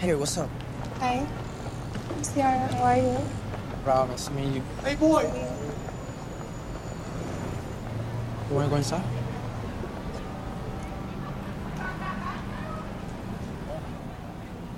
Hey, what's up? Hi. Ciara, how are you? Rob, nice to meet you. Hey, boy. You wanna go inside?